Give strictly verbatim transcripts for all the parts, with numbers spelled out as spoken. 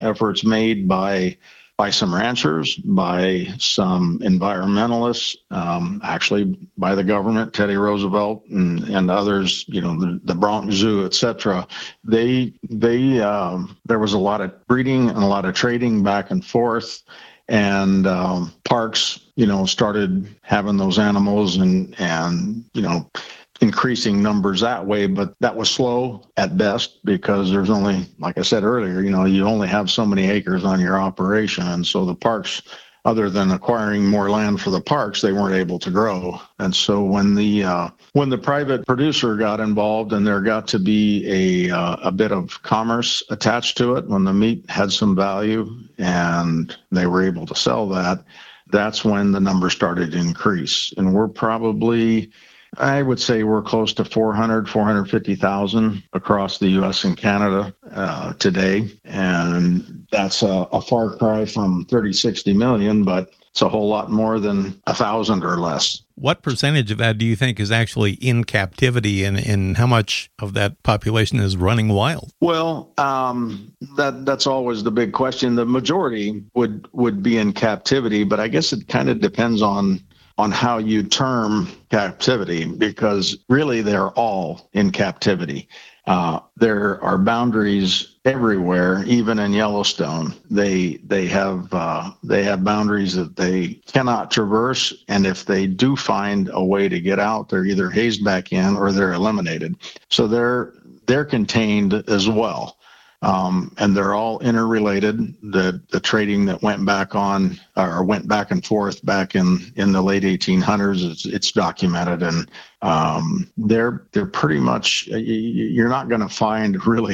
efforts made by by some ranchers, by some environmentalists, um, actually by the government, Teddy Roosevelt and, and others, you know, the, the Bronx Zoo, et cetera. They, they, um, there was a lot of breeding and a lot of trading back and forth, and um, parks, you know, started having those animals and, and, you know, increasing numbers that way, but that was slow at best because there's only, like I said earlier, you know, you only have so many acres on your operation. And so the parks, other than acquiring more land for the parks, they weren't able to grow. And so when the uh, when the private producer got involved and there got to be a uh, a bit of commerce attached to it, when the meat had some value and they were able to sell that, that's when the numbers started to increase. And we're probably, I would say we're close to four hundred, four hundred fifty thousand across the U S and Canada uh, today. And that's a, a far cry from thirty, sixty million, but it's a whole lot more than a thousand or less. What percentage of that do you think is actually in captivity, and, and how much of that population is running wild? Well, um, that that's always the big question. The majority would, would be in captivity, but I guess it kind of depends on on how you term captivity, because really they're all in captivity. Uh, there are boundaries everywhere, even in Yellowstone. They they have uh, they have boundaries that they cannot traverse, and if they do find a way to get out, they're either hazed back in or they're eliminated. So they're they're contained as well. Um, and they're all interrelated. The the trading that went back on or went back and forth back in, in the late eighteen hundreds, it's, it's documented, and um, they're they're pretty much, you're not going to find really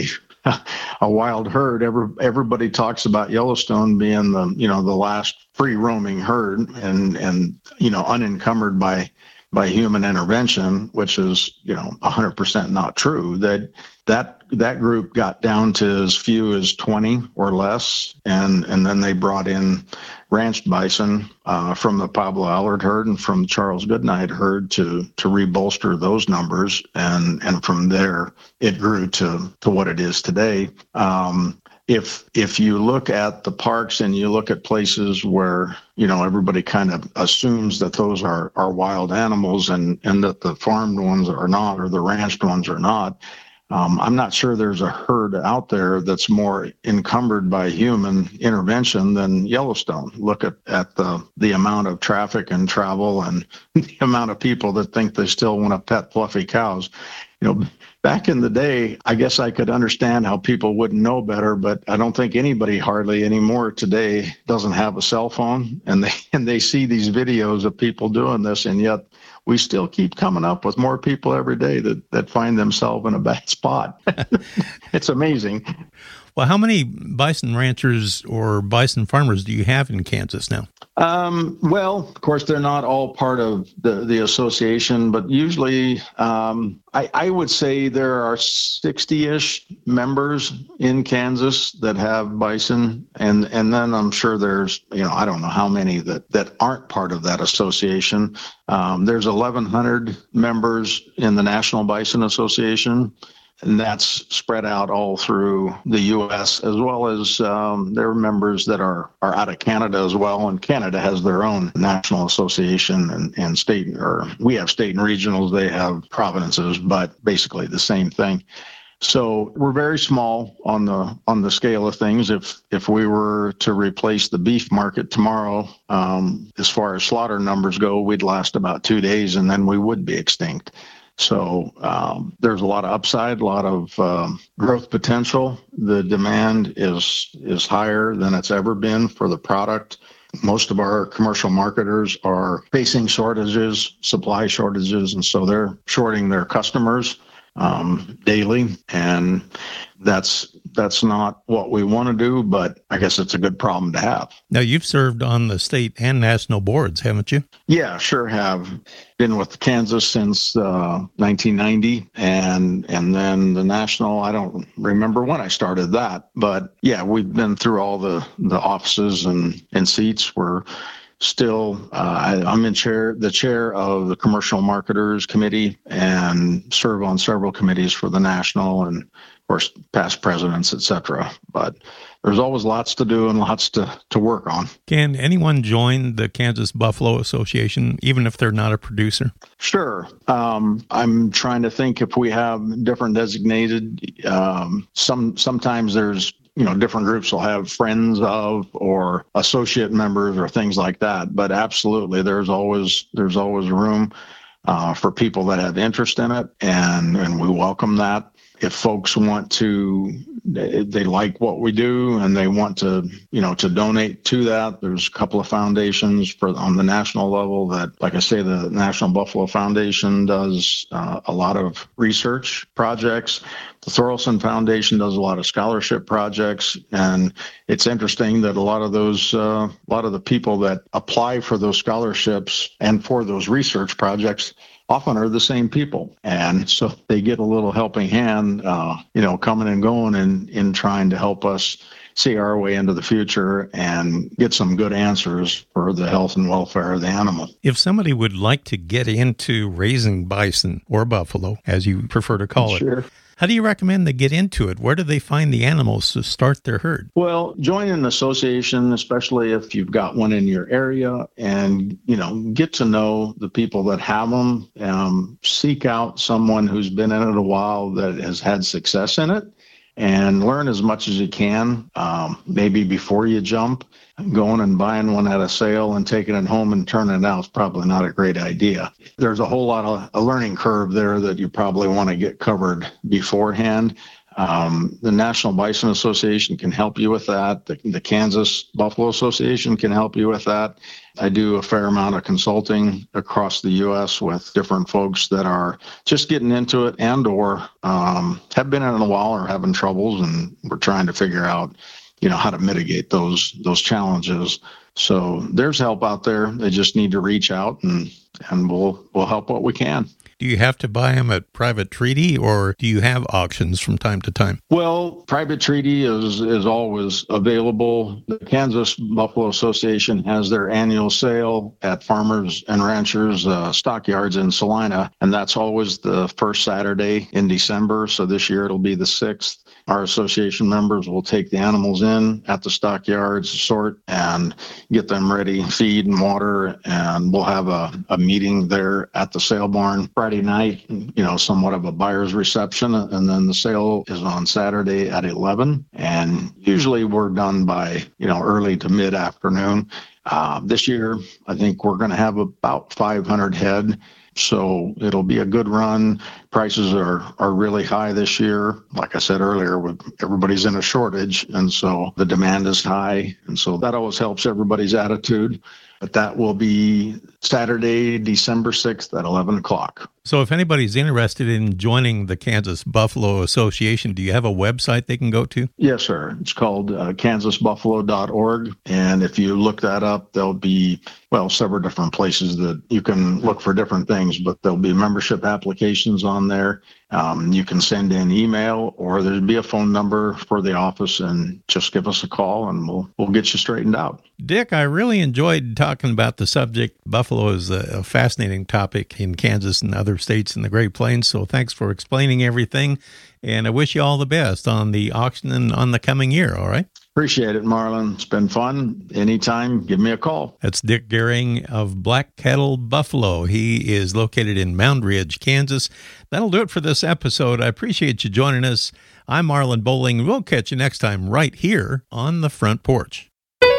a wild herd. Every, everybody talks about Yellowstone being the you know the last free roaming herd and and you know unencumbered by by human intervention, which is you know one hundred percent not true. That that that group got down to as few as twenty or less, and and then they brought in ranched bison uh, from the Pablo Allard herd and from the Charles Goodnight herd to to rebolster those numbers, and and from there it grew to to what it is today. Um, If if you look at the parks and you look at places where, you know, everybody kind of assumes that those are, are wild animals and, and that the farmed ones are not, or the ranched ones are not, um, I'm not sure there's a herd out there that's more encumbered by human intervention than Yellowstone. Look at, at the, the amount of traffic and travel and the amount of people that think they still want to pet fluffy cows. You know, back in the day, I guess I could understand how people wouldn't know better, but I don't think anybody hardly anymore today doesn't have a cell phone, and they and they see these videos of people doing this, and yet we still keep coming up with more people every day that, that find themselves in a bad spot. It's amazing. Well, how many bison ranchers or bison farmers do you have in Kansas now? Um, well, of course, they're not all part of the, the association, but usually um, I, I would say there are sixty-ish members in Kansas that have bison. And, and then I'm sure there's, you know, I don't know how many that, that aren't part of that association. Um, there's eleven hundred members in the National Bison Association. And that's spread out all through the U S, as well as um, there are members that are, are out of Canada as well. And Canada has their own national association and, and state, or we have state and regionals, they have provinces, but basically the same thing. So we're very small on the on the scale of things. If if we were to replace the beef market tomorrow, um, as far as slaughter numbers go, we'd last about two days and then we would be extinct. So um, there's a lot of upside, a lot of um, growth potential. The demand is is higher than it's ever been for the product. Most of our commercial marketers are facing shortages, supply shortages, and so they're shorting their customers um, daily. And that's that's not what we want to do, but I guess it's a good problem to have. Now, you've served on the state and national boards, haven't you? Yeah, sure have. Been with Kansas since uh, nineteen ninety, and and then the national, I don't remember when I started that, but yeah, we've been through all the, the offices and, and seats. We're still, uh, I, I'm in chair, the chair of the Commercial Marketers Committee, and serve on several committees for the national, and of course, past presidents, et cetera. But there's always lots to do and lots to, to work on. Can anyone join the Kansas Buffalo Association, even if they're not a producer? Sure. Um, I'm trying to think if we have different designated. Um, some sometimes there's you know different groups will have friends of or associate members or things like that. But absolutely, there's always there's always room uh, for people that have interest in it, and and we welcome that. If folks want to, they, they like what we do and they want to, you know, to donate to that, there's a couple of foundations for on the national level that, like I say, the National Buffalo Foundation does uh, a lot of research projects. The Thorolson Foundation does a lot of scholarship projects, and it's interesting that a lot of those, uh, a lot of the people that apply for those scholarships and for those research projects often are the same people. And so they get a little helping hand, uh, you know, coming and going and in trying to help us see our way into the future and get some good answers for the health and welfare of the animal. If somebody would like to get into raising bison or buffalo, as you prefer to call it, Sure. How do you recommend they get into it? Where do they find the animals to start their herd? Well, join an association, especially if you've got one in your area, and, you know, get to know the people that have them. Um, seek out someone who's been in it a while that has had success in it, and learn as much as you can, um, maybe before you jump. Going and buying one at a sale and taking it home and turning it out is probably not a great idea. There's a whole lot of a learning curve there that you probably want to get covered beforehand. Um, the National Bison Association can help you with that. The, the Kansas Buffalo Association can help you with that. I do a fair amount of consulting across the U S with different folks that are just getting into it and or um, have been in it a while or having troubles, and we're trying to figure out you know, how to mitigate those those challenges. So there's help out there. They just need to reach out, and and we'll we'll help what we can. Do you have to buy them at private treaty, or do you have auctions from time to time? Well, private treaty is is always available. The Kansas Buffalo Association has their annual sale at Farmers and Ranchers uh, Stockyards in Salina, and that's always the first Saturday in December. So this year it'll be the sixth. Our association members will take the animals in at the stockyards, sort, and get them ready, feed and water, and we'll have a, a meeting there at the sale barn Friday night, you know, somewhat of a buyer's reception, and then the sale is on Saturday at eleven, and usually we're done by, you know, early to mid-afternoon. Uh, this year, I think we're going to have about five hundred head. So it'll be a good run. Prices are, are really high this year. Like I said earlier, with everybody's in a shortage, and so the demand is high. And so that always helps everybody's attitude. But that will be Saturday, December sixth at eleven o'clock. So if anybody's interested in joining the Kansas Buffalo Association, do you have a website they can go to? Yes, sir. It's called uh, kansas buffalo dot org. And if you look that up, there'll be, well, several different places that you can look for different things, but there'll be membership applications on there. Um, you can send in email, or there'll be a phone number for the office, and just give us a call and we'll we'll get you straightened out. Dick, I really enjoyed talking about the subject. Buffalo is a fascinating topic in Kansas and other states in the Great Plains, so thanks for explaining everything, and I wish you all the best on the auction and on the coming year, all right? Appreciate it, Marlon. It's been fun. Anytime, give me a call. That's Dick Gehring of Black Cattle Buffalo. He is located in Mound Ridge, Kansas. That'll do it for this episode. I appreciate you joining us. I'm Marlon Bowling. We'll catch you next time right here on The Front Porch.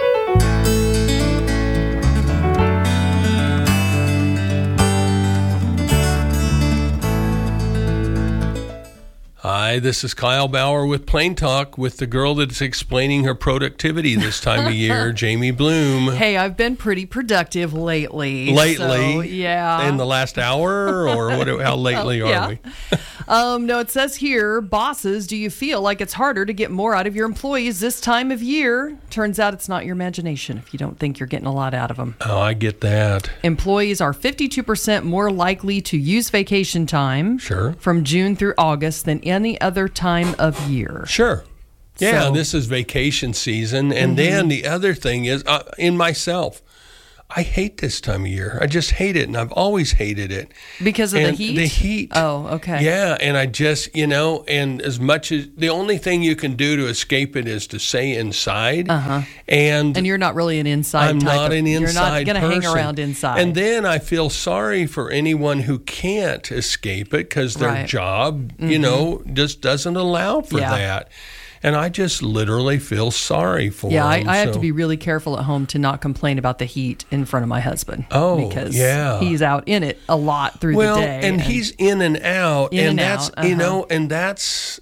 Hi, this is Kyle Bauer with Plain Talk with the girl that's explaining her productivity this time of year, Jamie Bloom. Hey, I've been pretty productive lately. Lately? So, yeah. In the last hour, or what? How lately yeah. are we? um, no, it says here, bosses, do you feel like it's harder to get more out of your employees this time of year? Turns out it's not your imagination if you don't think you're getting a lot out of them. Oh, I get that. Employees are fifty-two percent more likely to use vacation time Sure. from June through August than any other time of year. Sure. Yeah, So- this is vacation season. And Mm-hmm. then the other thing is, uh, in myself, I hate this time of year. I just hate it, and I've always hated it. Because of and the heat? The heat. Oh, okay. Yeah, and I just, you know, and as much as the only thing you can do to escape it is to stay inside. Uh-huh. And And you're not really an inside I'm type not of, an inside You're not going to hang person. around inside. And then I feel sorry for anyone who can't escape it because their Right. job, mm-hmm. you know, just doesn't allow for Yeah. that. And I just literally feel sorry for yeah, I, them. I have so. to be really careful at home to not complain about the heat in front of my husband. Oh, because yeah. he's out in it a lot through well, the day. and he's in and out, In and, and that's out, you uh-huh. know, and that's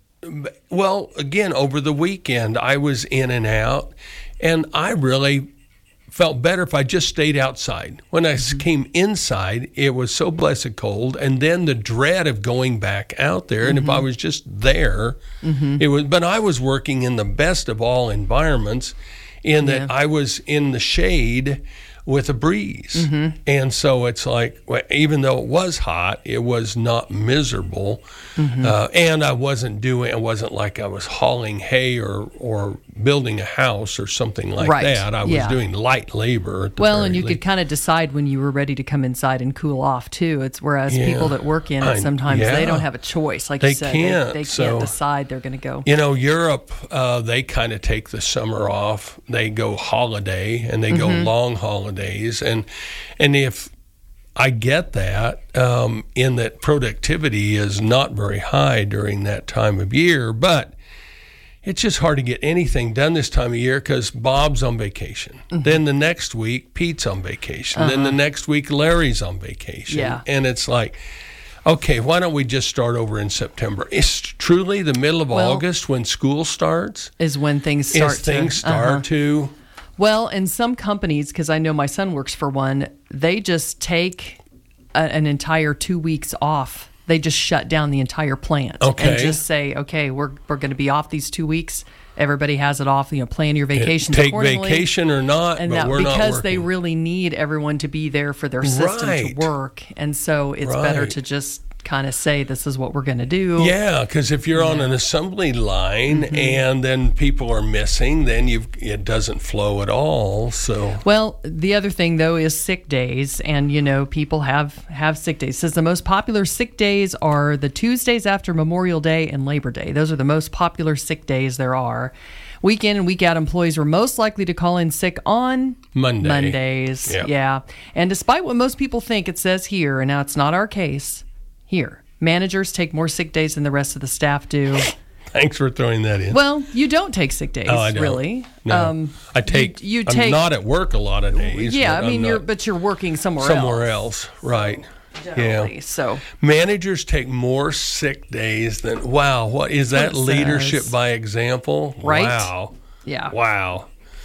well, again, over the weekend I was in and out, and I really felt better if I just stayed outside. When I mm-hmm. came inside, it was so blessed cold, and then the dread of going back out there. And mm-hmm. if I was just there, mm-hmm. it was. But I was working in the best of all environments, in that yeah. I was in the shade with a breeze, mm-hmm. and so it's like, well, even though it was hot, it was not miserable, mm-hmm. uh, and I wasn't doing. It wasn't like I was hauling hay or or building a house or something like right. that. I was yeah. doing light labor. At the well, very and you least. could kind of decide when you were ready to come inside and cool off too. It's whereas Yeah. people that work in it I- sometimes yeah. they don't have a choice. Like They you said, can't, they, they can't so- decide they're going to go. You know, Europe, uh, they kind of take the summer off. They go holiday, and they Mm-hmm. go long holidays. And and if I get that, um, in that productivity is not very high during that time of year, but it's just hard to get anything done this time of year because Bob's on vacation. Mm-hmm. Then the next week, Pete's on vacation. Uh-huh. Then the next week, Larry's on vacation. Yeah. And it's like, okay, why don't we just start over in September? It's truly the middle of Well, August when school starts. Is when things start Is things to, start uh-huh. to. Well, and some companies, because I know my son works for one, they just take a, an entire two weeks off. They just shut down the entire plant Okay. and just say, okay, we're we're going to be off these two weeks. Everybody has it off. You know, plan your vacations Take accordingly. vacation or not, and but that, we're not because working. they really need everyone to be there for their system Right. to work, and so it's better Right. to just kind of say this is what we're going to do. Yeah, because if you're on an assembly line Mm-hmm. and then people are missing, then you've it doesn't flow at all. So Well, the other thing though is sick days, and you know people have have sick days. It says the most popular sick days are the Tuesdays after Memorial Day and Labor Day. Those are the most popular sick days there are. Week in and week out employees are most likely to call in sick on Monday. Mondays. Yep. Yeah. And despite what most people think, it says here, and now it's not our case, here, managers take more sick days than the rest of the staff do. thanks for throwing that in. Well, you don't take sick days, Oh, I don't. really. No, I take. You, you I'm take. not at work a lot of days. Yeah, but I mean, I'm you're not but you're working somewhere, somewhere else. else, right? Generally, Yeah. So Managers take more sick days than wow. What is that? It Leadership says. by example. Right. Wow. yeah. Wow.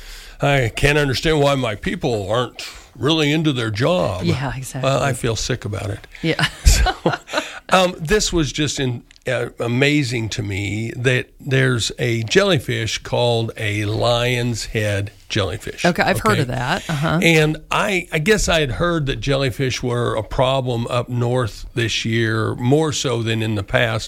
I can't understand why my people aren't really into their job. Yeah, exactly. Well, I feel sick about it. Yeah. So, um, this was just in, uh, amazing to me that there's a jellyfish called a lion's head jellyfish. Okay, I've heard of that. Uh-huh. And I, I guess I had heard that jellyfish were a problem up north this year, more so than in the past.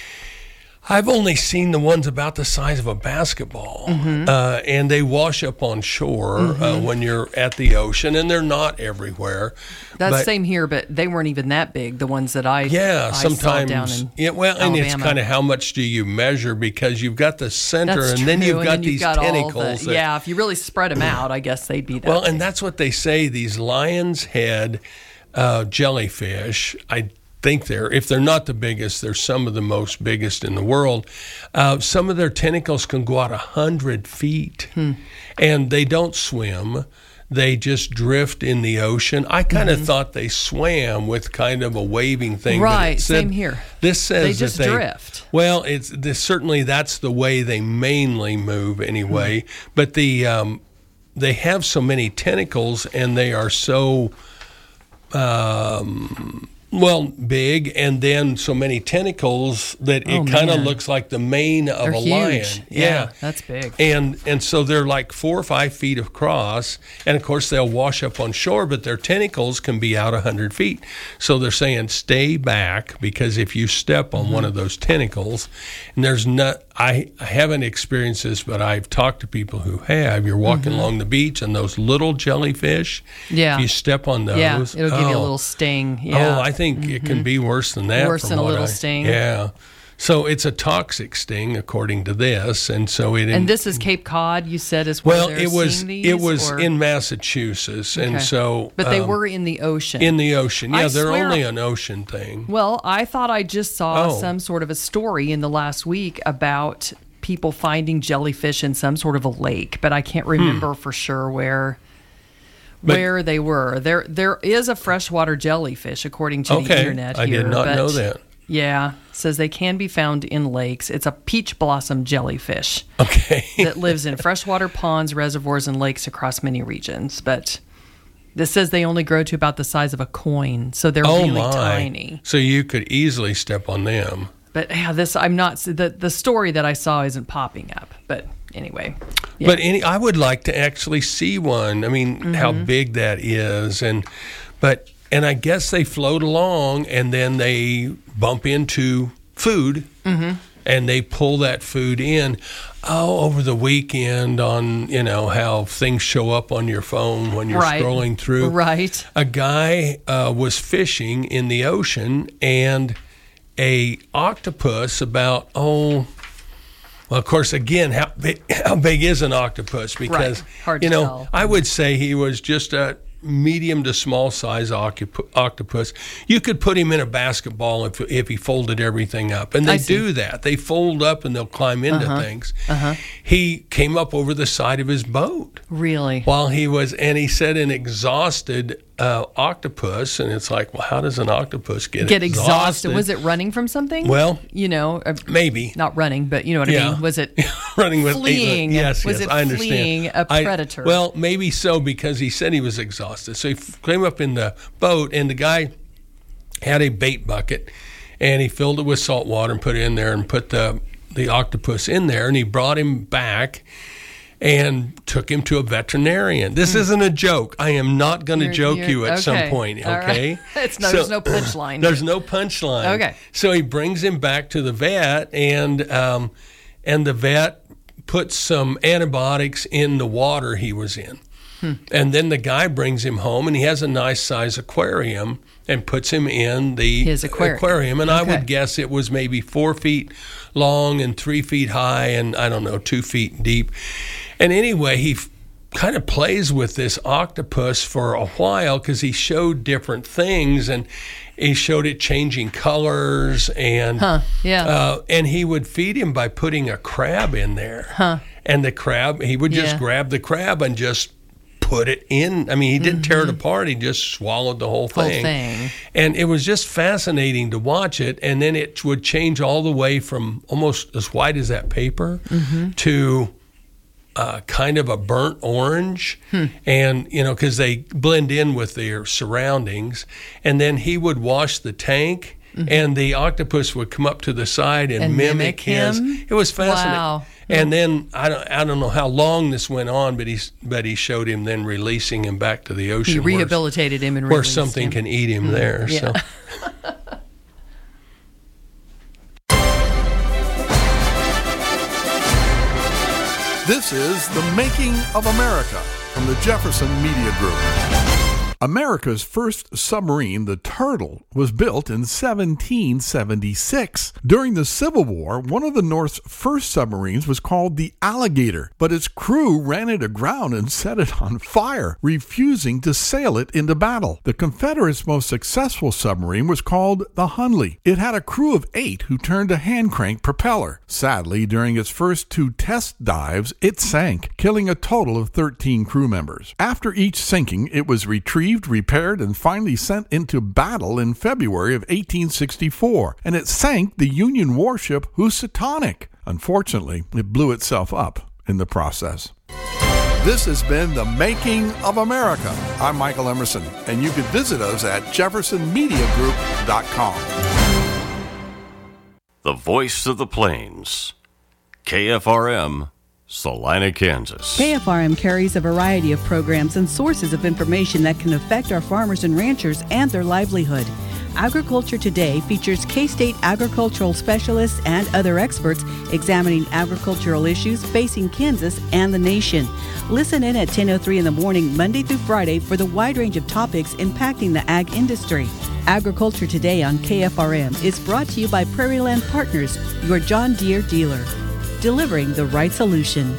I've only seen the ones about the size of a basketball, mm-hmm. uh, and they wash up on shore mm-hmm. uh, when you're at the ocean, and they're not everywhere. That's but, same here, but they weren't even that big. The ones that I yeah, I sometimes saw down in yeah, well, and it's Alabama. kind of how much do you measure because you've got the center, That's and then true, you've and got then these you've got all tentacles. the- that, yeah, if you really spread them out, I guess they'd be that. well, big. and that's what they say. These lion's head uh, jellyfish, I think they're, if they're not the biggest, they're some of the most biggest in the world. Uh, some of their tentacles can go out a hundred feet, hmm. and they don't swim. They just drift in the ocean. I kind of mm-hmm. thought they swam with kind of a waving thing. but Right, it said, same here. This says They just that they drift. Well, it's this, certainly that's the way they mainly move anyway. Mm-hmm. But the um, they have so many tentacles, and they are so. Um, Well, big, and then so many tentacles that Oh, it kind of man. looks like the mane of They're a huge. lion. Yeah, that's big. And and so they're like four or five feet across, and of course they'll wash up on shore, but their tentacles can be out a hundred feet. So they're saying stay back, because if you step on Mm-hmm. one of those tentacles, and there's not, I, I haven't experienced this, but I've talked to people who have. You're walking along the beach, and those little jellyfish, Mm-hmm. Yeah. if you step on those, Yeah, it'll give you a oh, little sting. Yeah. Oh, I think it can be worse than that. Worse from than a what little I- sting. Yeah. So it's a toxic sting, according to this, and so it. And this is Cape Cod, you said, is where well, they're it was seeing these, it was or- in Massachusetts, and Okay. so But they um, were in the ocean. in the ocean. Yeah, I they're swear- only an ocean thing. Well, I thought I just saw Oh. some sort of a story in the last week about people finding jellyfish in some sort of a lake, but I can't remember for sure where Hmm. But- where they were. There there is a freshwater jellyfish according to the Okay, internet I here. did not but know that. Yeah, it says they can be found in lakes. It's a peach blossom jellyfish Okay. that lives in freshwater ponds, reservoirs, and lakes across many regions, but this says they only grow to about the size of a coin, so they're oh really my! tiny. So you could easily step on them. But yeah, this I'm not the the story that I saw isn't popping up. But anyway, yeah. But any, I would like to actually see one. I mean, how Mm-hmm. big that is, and but and I guess they float along, and then they bump into food, Mm-hmm. and they pull that food in. Oh, over the weekend, on you know how things show up on your phone when you're Right. scrolling through. Right. A guy uh, was fishing in the ocean, and a octopus about oh. Well, of course, again, how big, how big is an octopus? Because, Hard you to know, tell. I would say he was just a medium to small size octop- octopus. You could put him in a basketball if, if he folded everything up. And I they see. do that. They fold up and they'll climb into Uh-huh. things. Uh-huh. He came up over the side of his boat Really? while he was, and he said an exhausted uh, octopus. And it's like, well, how does an octopus get, Get exhausted. Was it running from something? Well, you know, uh, maybe. not running, but you know what I Yeah. mean. Was it running with fleeing? Yes, Was yes, it I understand. fleeing a I- predator? well, maybe so, because he said he was exhausted. So he f- came up in the boat, and the guy had a bait bucket, and he filled it with salt water and put it in there and put the the octopus in there, and he brought him back and took him to a veterinarian. This isn't a joke. I am not going to You're- joke you're- you at some okay. point, All right. okay? It's no- there's no punchline. There's no punchline. Okay. So he brings him back to the vet, and um, and the vet puts some antibiotics in the water he was in. And then the guy brings him home, and he has a nice size aquarium and puts him in the His aquarium. And I Okay. would guess it was maybe four feet long and three feet high and, I don't know, two feet deep. And anyway, he f- kind of plays with this octopus for a while because he showed different things, and he showed it changing colors, and Huh, yeah. uh, and he would feed him by putting a crab in there. Huh. And the crab, he would just Yeah. grab the crab and just put it in. I mean, he didn't tear it apart. He just swallowed the whole Mm-hmm. Whole thing. thing. And it was just fascinating to watch it. And then it would change all the way from almost as white as that paper Mm-hmm. to uh, kind of a burnt orange. Hmm. And, you know, because they blend in with their surroundings. And then he would wash the tank. And the octopus would come up to the side and, Mm-hmm. And mimic, mimic his. him? It was fascinating. Wow. And then I don't I don't know how long this went on, but he but he showed him then releasing him back to the ocean. He where- rehabilitated him and where released something him. can eat him there. yeah. So This is The Making of America from the Jefferson Media Group. America's first submarine, the Turtle, was built in seventeen seventy-six. During the Civil War, one of the North's first submarines was called the Alligator, but its crew ran it aground and set it on fire, refusing to sail it into battle. The Confederates' most successful submarine was called the Hunley. It had a crew of eight who turned a hand-crank propeller. Sadly, during its first two test dives, it sank, killing a total of thirteen crew members. After each sinking, it was retrieved, repaired, and finally sent into battle in February of eighteen sixty-four, and it sank the Union warship Housatonic. Unfortunately, it blew itself up in the process. This has been The Making of America. I'm Michael Emerson, and you can visit us at jefferson media group dot com. The voice of the plains, K F R M, Salina, Kansas. K F R M carries a variety of programs and sources of information that can affect our farmers and ranchers and their livelihood. Agriculture Today features K-State agricultural specialists and other experts examining agricultural issues facing Kansas and the nation. Listen in at ten oh three in the morning, Monday through Friday, for the wide range of topics impacting the ag industry. Agriculture Today on K F R M is brought to you by Prairie Land Partners, your John Deere dealer, delivering the right solution.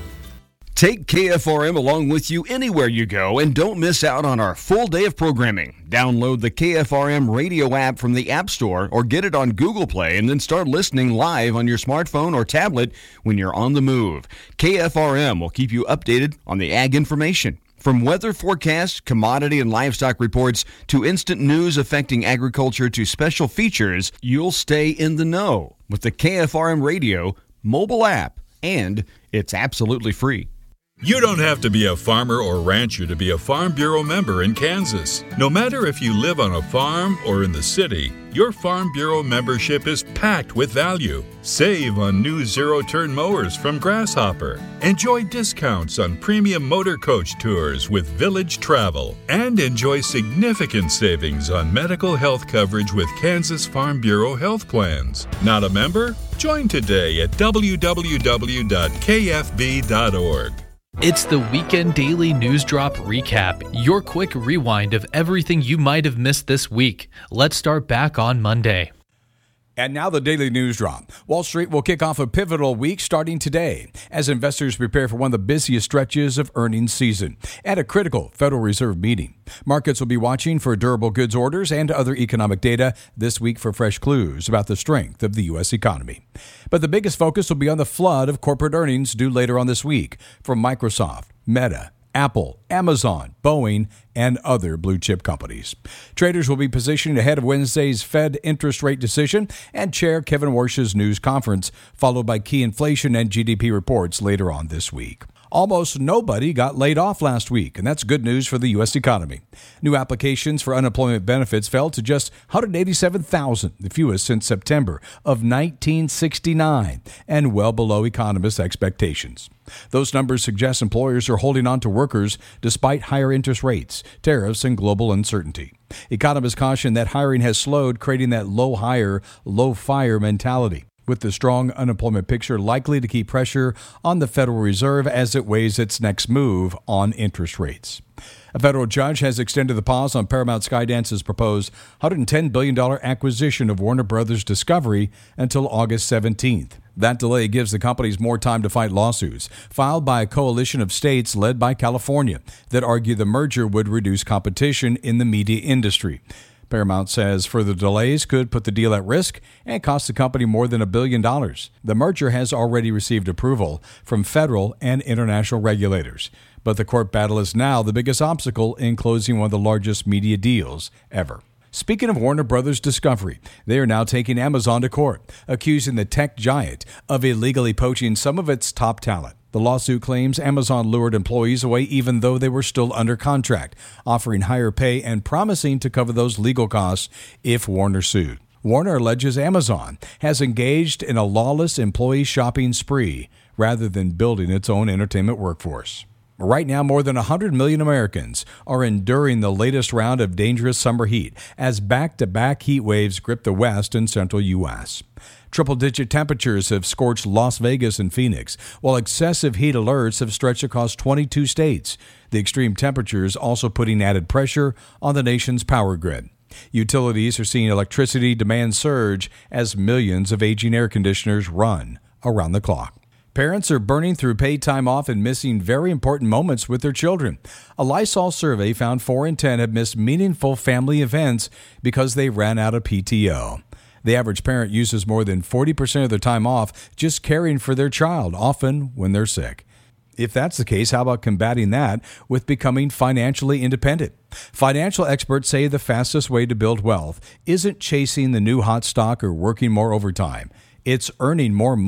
Take K F R M along with you anywhere you go and don't miss out on our full day of programming. Download the K F R M radio app from the App Store or get it on Google Play and then start listening live on your smartphone or tablet when you're on the move. K F R M will keep you updated on the ag information. From weather forecasts, commodity and livestock reports, to instant news affecting agriculture to special features, you'll stay in the know with the K F R M radio mobile app, and it's absolutely free. You don't have to be a farmer or rancher to be a Farm Bureau member in Kansas. No matter if you live on a farm or in the city, your Farm Bureau membership is packed with value. Save on new zero-turn mowers from Grasshopper. Enjoy discounts on premium motor coach tours with Village Travel. And enjoy significant savings on medical health coverage with Kansas Farm Bureau health plans. Not a member? Join today at w w w dot k f b dot org. It's the Weekend Daily News Drop Recap, your quick rewind of everything you might have missed this week. Let's start back on Monday. And now the Daily News Drop. Wall Street will kick off a pivotal week starting today as investors prepare for one of the busiest stretches of earnings season and a critical Federal Reserve meeting. Markets will be watching for durable goods orders and other economic data this week for fresh clues about the strength of the U S economy. But the biggest focus will be on the flood of corporate earnings due later on this week from Microsoft, Meta, Apple, Amazon, Boeing, and other blue-chip companies. Traders will be positioned ahead of Wednesday's Fed interest rate decision and Chair Kevin Warsh's news conference, followed by key inflation and G D P reports later on this week. Almost nobody got laid off last week, and that's good news for the U S economy. New applications for unemployment benefits fell to just one hundred eighty-seven thousand, the fewest since September of nineteen sixty-nine, and well below economists' expectations. Those numbers suggest employers are holding on to workers despite higher interest rates, tariffs, and global uncertainty. Economists caution that hiring has slowed, creating that low-hire, low-fire mentality, with the strong unemployment picture likely to keep pressure on the Federal Reserve as it weighs its next move on interest rates. A federal judge has extended the pause on Paramount Skydance's proposed one hundred ten billion dollars acquisition of Warner Brothers Discovery until August seventeenth. That delay gives the companies more time to fight lawsuits filed by a coalition of states led by California that argue the merger would reduce competition in the media industry. Paramount says further delays could put the deal at risk and cost the company more than a billion dollars. The merger has already received approval from federal and international regulators, but the court battle is now the biggest obstacle in closing one of the largest media deals ever. Speaking of Warner Brothers Discovery, they are now taking Amazon to court, accusing the tech giant of illegally poaching some of its top talent. The lawsuit claims Amazon lured employees away even though they were still under contract, offering higher pay and promising to cover those legal costs if Warner sued. Warner alleges Amazon has engaged in a lawless employee shopping spree rather than building its own entertainment workforce. Right now, more than one hundred million Americans are enduring the latest round of dangerous summer heat as back-to-back heat waves grip the west and central U S. Triple-digit temperatures have scorched Las Vegas and Phoenix, while excessive heat alerts have stretched across twenty-two states. The extreme temperatures also putting added pressure on the nation's power grid. Utilities are seeing electricity demand surge as millions of aging air conditioners run around the clock. Parents are burning through paid time off and missing very important moments with their children. A Lysol survey found four in ten have missed meaningful family events because they ran out of P T O. The average parent uses more than forty percent of their time off just caring for their child, often when they're sick. If that's the case, how about combating that with becoming financially independent? Financial experts say the fastest way to build wealth isn't chasing the new hot stock or working more overtime. It's earning more money.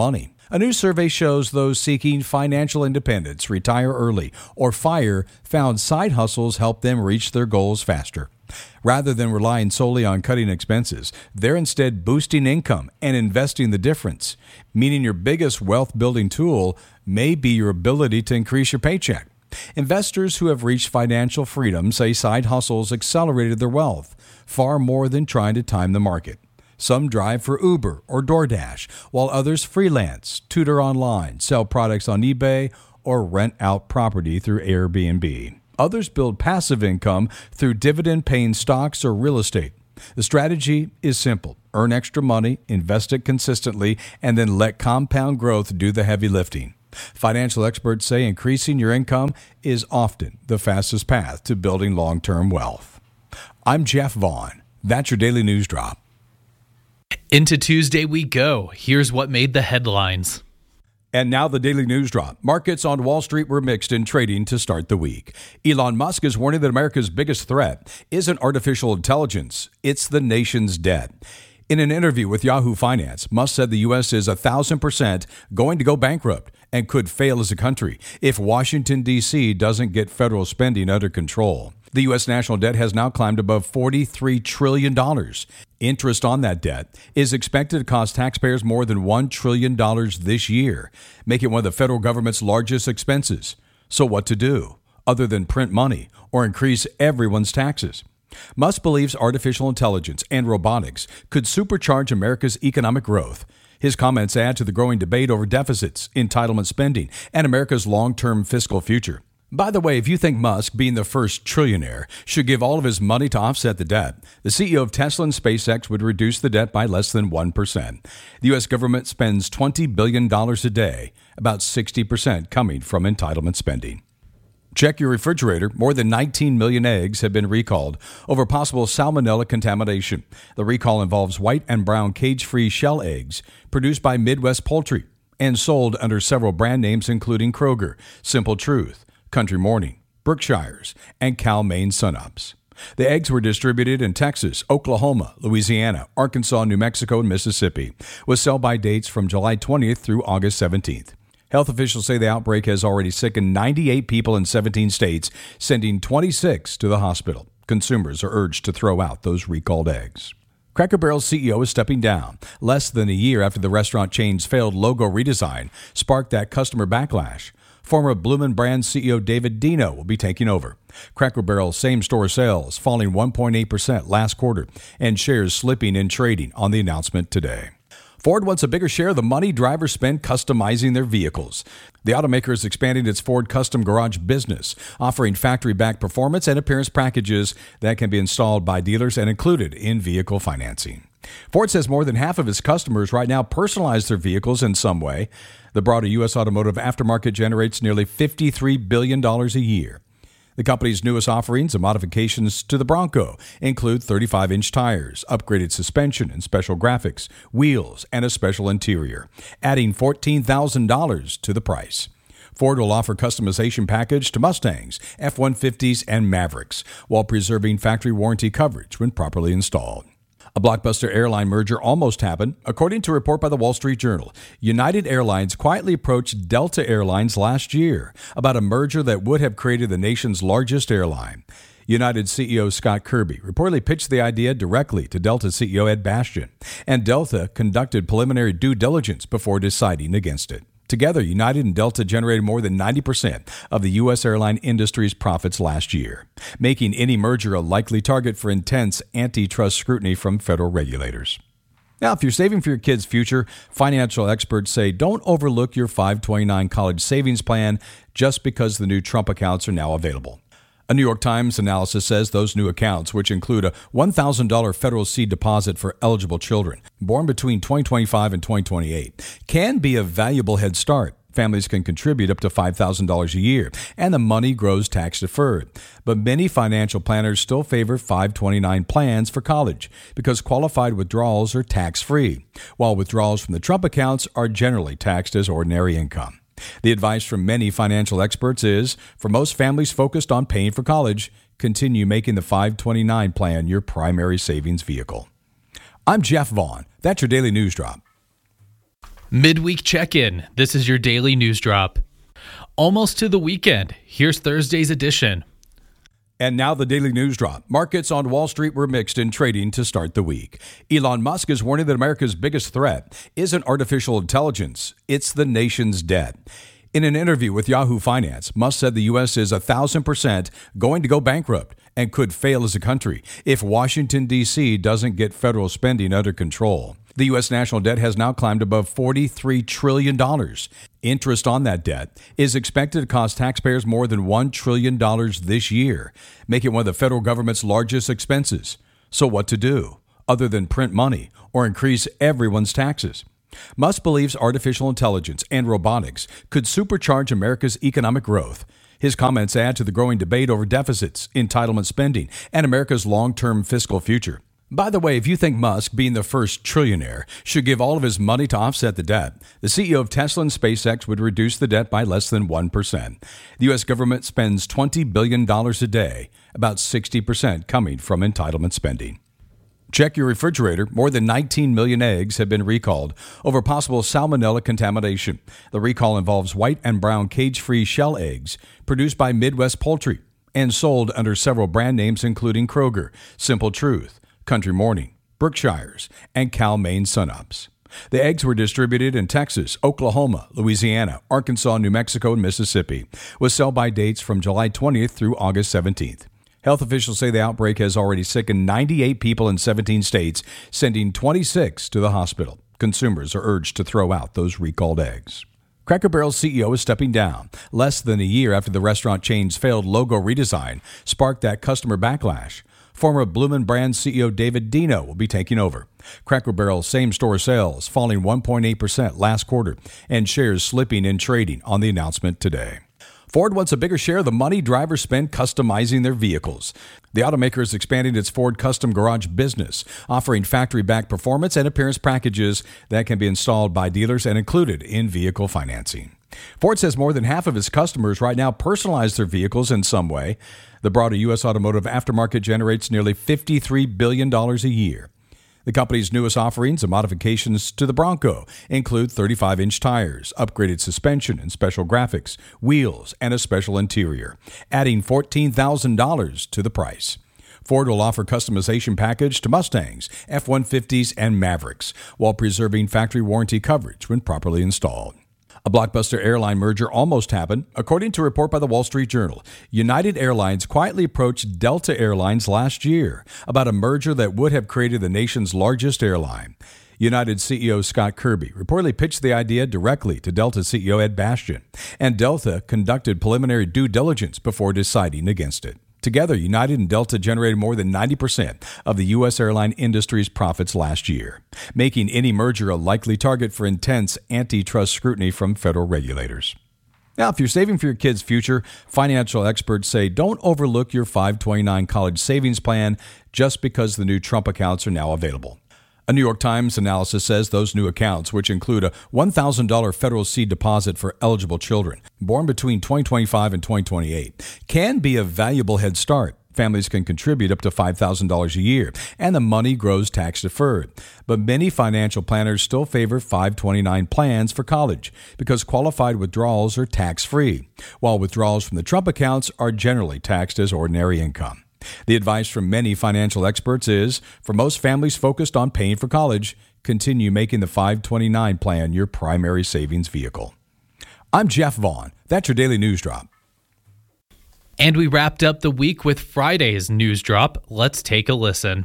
A new survey shows those seeking financial independence, retire early, or FIRE found side hustles help them reach their goals faster. Rather than relying solely on cutting expenses, they're instead boosting income and investing the difference, meaning your biggest wealth-building tool may be your ability to increase your paycheck. Investors who have reached financial freedom say side hustles accelerated their wealth, far more than trying to time the market. Some drive for Uber or DoorDash, while others freelance, tutor online, sell products on eBay, or rent out property through Airbnb. Others build passive income through dividend-paying stocks or real estate. The strategy is simple. Earn extra money, invest it consistently, and then let compound growth do the heavy lifting. Financial experts say increasing your income is often the fastest path to building long-term wealth. I'm Jeff Vaughn. That's your Daily News Drop. Into Tuesday we go. Here's what made the headlines. And now the Daily News Drop. Markets on Wall Street were mixed in trading to start the week. Elon Musk is warning that America's biggest threat isn't artificial intelligence, it's the nation's debt. In an interview with Yahoo Finance, Musk said the U S is one thousand percent going to go bankrupt and could fail as a country if Washington, D C doesn't get federal spending under control. The U S national debt has now climbed above forty-three trillion dollars. Interest on that debt is expected to cost taxpayers more than one trillion dollars this year, making it one of the federal government's largest expenses. So what to do, other than print money or increase everyone's taxes? Musk believes artificial intelligence and robotics could supercharge America's economic growth. His comments add to the growing debate over deficits, entitlement spending, and America's long-term fiscal future. By the way, if you think Musk, being the first trillionaire, should give all of his money to offset the debt, the C E O of Tesla and SpaceX would reduce the debt by less than one percent. The U S government spends twenty billion dollars a day, about sixty percent coming from entitlement spending. Check your refrigerator. More than nineteen million eggs have been recalled over possible salmonella contamination. The recall involves white and brown cage-free shell eggs produced by Midwest Poultry and sold under several brand names including Kroger, Simple Truth, Country Morning, Berkshire's, and Cal-Maine Sunups. The eggs were distributed in Texas, Oklahoma, Louisiana, Arkansas, New Mexico, and Mississippi, with sell-by dates from July twentieth through August seventeenth. Health officials say the outbreak has already sickened ninety-eight people in seventeen states, sending twenty-six to the hospital. Consumers are urged to throw out those recalled eggs. Cracker Barrel's C E O is stepping down, less than a year after the restaurant chain's failed logo redesign sparked that customer backlash. Former Bloomin' Brands C E O David Deno will be taking over. Cracker Barrel's same-store sales falling one point eight percent last quarter, and shares slipping in trading on the announcement today. Ford wants a bigger share of the money drivers spend customizing their vehicles. The automaker is expanding its Ford Custom Garage business, offering factory-backed performance and appearance packages that can be installed by dealers and included in vehicle financing. Ford says more than half of its customers right now personalize their vehicles in some way. The broader U S automotive aftermarket generates nearly fifty-three billion dollars a year. The company's newest offerings and modifications to the Bronco include thirty-five inch tires, upgraded suspension and special graphics, wheels, and a special interior, adding fourteen thousand dollars to the price. Ford will offer customization package to Mustangs, F one fifties, and Mavericks, while preserving factory warranty coverage when properly installed. A blockbuster airline merger almost happened. According to a report by the Wall Street Journal, United Airlines quietly approached Delta Airlines last year about a merger that would have created the nation's largest airline. United C E O Scott Kirby reportedly pitched the idea directly to Delta C E O Ed Bastian, and Delta conducted preliminary due diligence before deciding against it. Together, United and Delta generated more than ninety percent of the U S airline industry's profits last year, making any merger a likely target for intense antitrust scrutiny from federal regulators. Now, if you're saving for your kids' future, financial experts say don't overlook your five twenty-nine college savings plan just because the new Trump accounts are now available. A New York Times analysis says those new accounts, which include a one thousand dollars federal seed deposit for eligible children born between twenty twenty-five and twenty twenty-eight, can be a valuable head start. Families can contribute up to five thousand dollars a year, and the money grows tax-deferred. But many financial planners still favor five twenty-nine plans for college because qualified withdrawals are tax-free, while withdrawals from the Trump accounts are generally taxed as ordinary income. The advice from many financial experts is, for most families focused on paying for college, continue making the five twenty-nine plan your primary savings vehicle. I'm Jeff Vaughn. That's your Daily News Drop. Midweek check-in. This is your daily news drop. Almost to the weekend. Here's Thursday's edition. And now the daily news drop. Markets on Wall Street were mixed in trading to start the week. Elon Musk is warning that America's biggest threat isn't artificial intelligence, it's the nation's debt. In an interview with Yahoo Finance, Musk said the U S is one thousand percent going to go bankrupt and could fail as a country if Washington, D C doesn't get federal spending under control. The U S national debt has now climbed above forty-three trillion dollars. Interest on that debt is expected to cost taxpayers more than one trillion dollars this year, making it one of the federal government's largest expenses. So what to do, other than print money or increase everyone's taxes? Musk believes artificial intelligence and robotics could supercharge America's economic growth. His comments add to the growing debate over deficits, entitlement spending, and America's long-term fiscal future. By the way, if you think Musk, being the first trillionaire, should give all of his money to offset the debt, the C E O of Tesla and SpaceX would reduce the debt by less than one percent. The U S government spends twenty billion dollars a day, about sixty percent coming from entitlement spending. Check your refrigerator. More than nineteen million eggs have been recalled over possible salmonella contamination. The recall involves white and brown cage-free shell eggs produced by Midwest Poultry and sold under several brand names including Kroger, Simple Truth, Country Morning, Berkshires, and Cal-Maine Sunups. The eggs were distributed in Texas, Oklahoma, Louisiana, Arkansas, New Mexico, and Mississippi, with sell-by dates from July twentieth through August seventeenth. Health officials say the outbreak has already sickened ninety-eight people in seventeen states, sending twenty-six to the hospital. Consumers are urged to throw out those recalled eggs. Cracker Barrel's C E O is stepping down, less than a year after the restaurant chain's failed logo redesign sparked that customer backlash. Former Bloomin' Brands C E O David Deno will be taking over. Cracker Barrel's same-store sales falling one point eight percent last quarter and shares slipping in trading on the announcement today. Ford wants a bigger share of the money drivers spend customizing their vehicles. The automaker is expanding its Ford Custom Garage business, offering factory-backed performance and appearance packages that can be installed by dealers and included in vehicle financing. Ford says more than half of its customers right now personalize their vehicles in some way. The broader U S automotive aftermarket generates nearly fifty-three billion dollars a year. The company's newest offerings and modifications to the Bronco include thirty-five inch tires, upgraded suspension and special graphics, wheels, and a special interior, adding fourteen thousand dollars to the price. Ford will offer customization package to Mustangs, F one fifties, and Mavericks, while preserving factory warranty coverage when properly installed. A blockbuster airline merger almost happened. According to a report by the Wall Street Journal, United Airlines quietly approached Delta Airlines last year about a merger that would have created the nation's largest airline. United C E O Scott Kirby reportedly pitched the idea directly to Delta C E O Ed Bastian, and Delta conducted preliminary due diligence before deciding against it. Together, United and Delta generated more than ninety percent of the U S airline industry's profits last year, making any merger a likely target for intense antitrust scrutiny from federal regulators. Now, if you're saving for your kids' future, financial experts say don't overlook your five twenty-nine college savings plan just because the new Trump accounts are now available. A New York Times analysis says those new accounts, which include a one thousand dollars federal seed deposit for eligible children born between twenty twenty-five and twenty twenty-eight, can be a valuable head start. Families can contribute up to five thousand dollars a year, and the money grows tax-deferred. But many financial planners still favor five twenty-nine plans for college because qualified withdrawals are tax-free, while withdrawals from the Trump accounts are generally taxed as ordinary income. The advice from many financial experts is, for most families focused on paying for college, continue making the five twenty-nine plan your primary savings vehicle. I'm Jeff Vaughn. That's your Daily News Drop. And we wrapped up the week with Friday's News Drop. Let's take a listen.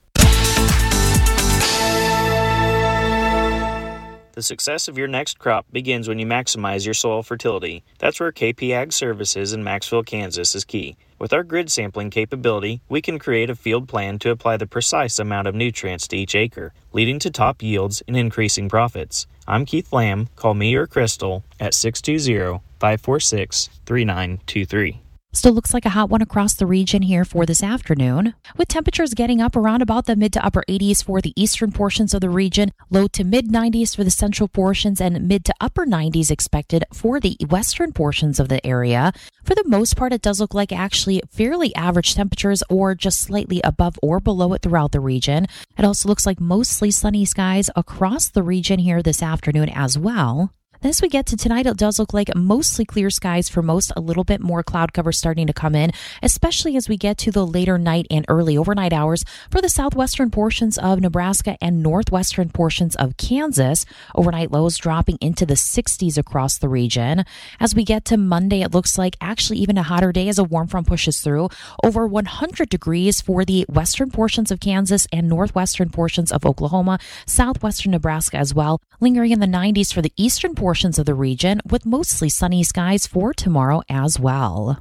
The success of your next crop begins when you maximize your soil fertility. That's where K P Ag Services in Maxville, Kansas is key. With our grid sampling capability, we can create a field plan to apply the precise amount of nutrients to each acre, leading to top yields and increasing profits. I'm Keith Lamb. Call me or Crystal at six two zero, five four six, three nine two three. Still looks like a hot one across the region here for this afternoon, with temperatures getting up around about the mid to upper eighties for the eastern portions of the region, low to mid nineties for the central portions, and mid to upper nineties expected for the western portions of the area. For the most part, it does look like actually fairly average temperatures or just slightly above or below it throughout the region. It also looks like mostly sunny skies across the region here this afternoon as well. As we get to tonight, it does look like mostly clear skies for most, a little bit more cloud cover starting to come in, especially as we get to the later night and early overnight hours for the southwestern portions of Nebraska and northwestern portions of Kansas. Overnight lows dropping into the sixties across the region. As we get to Monday, it looks like actually even a hotter day as a warm front pushes through. Over one hundred degrees for the western portions of Kansas and northwestern portions of Oklahoma, southwestern Nebraska as well. Lingering in the nineties for the eastern portions of the region, with mostly sunny skies for tomorrow as well.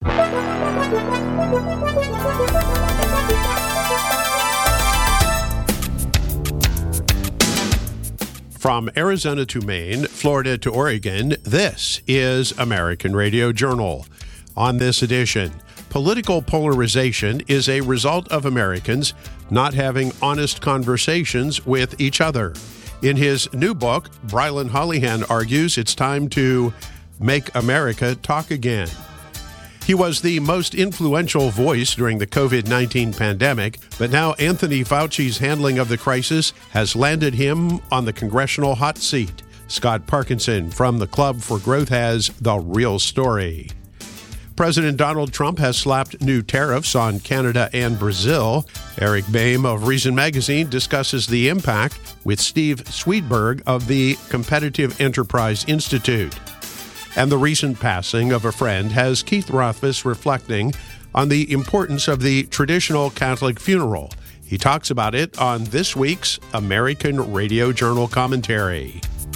From Arizona to Maine, Florida to Oregon, this is American Radio Journal. On this edition, political polarization is a result of Americans not having honest conversations with each other. In his new book, Brylan Hollihan argues it's time to make America talk again. He was the most influential voice during the covid nineteen pandemic, but now Anthony Fauci's handling of the crisis has landed him on the congressional hot seat. Scott Parkinson from the Club for Growth has the real story. President Donald Trump has slapped new tariffs on Canada and Brazil. Eric Boehm of Reason Magazine discusses the impact with Steve Swedberg of the Competitive Enterprise Institute. And the recent passing of a friend has Keith Rothfuss reflecting on the importance of the traditional Catholic funeral. He talks about it on this week's American Radio Journal commentary.